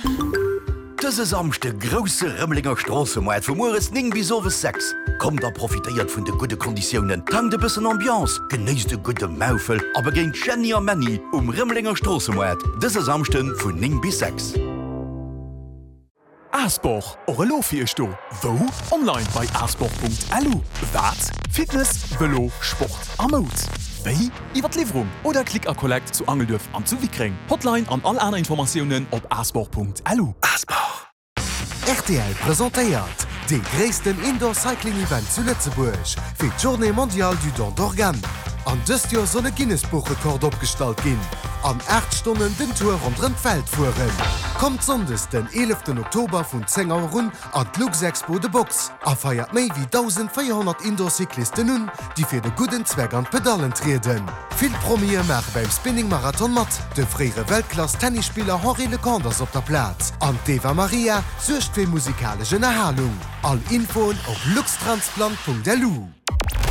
Dëse samchte grosse Rëmmlinger Strassemoet vum Moes ning bis sowes 6. Kom da profitéiert vun de gute Konditionen, tang de bëssen Ambiance, genéis de gute Maufel, aber géint Jenny a Manny Rëmmlinger Strassemoet. Dëse samchten vun ning bis 6. Asbach, eure Lofir sto. Wo? Online bei asbach.lu. Wat? Fitness, Velo, Sport, Amut. Wéi? Iwer Lieferung oder Klick a Collect zu Angeldurf am Zuwikring. Hotline an all andere Informationen op asbach.lu. Asbach. RTL präsentéiert de gréessten Indoor-Cycling-Event zu Lützeburg fir d'Journée Mondiale du Don d'Organ. An dëst Joer sonne Guinness-Buch-Rekord opstalt ginn. An 8 Stunden den Tour rondren Feld fuhren. Kommt sondes den 11. Oktober vun 10 run an d'Luxexpo de Box. A feiert méi wie 1400 Indoor-Cyklisten nun, die fir de guten Zweck an Pedalen treden. Vill Promier mag beim Spinning-Marathon mat, de fréiere Weltklass-Tennisspieler Henri Lecanders op der Platz. An d'Eva Maria suercht fir musikalege Erhalung. All Infoen op luxtransplant.lu.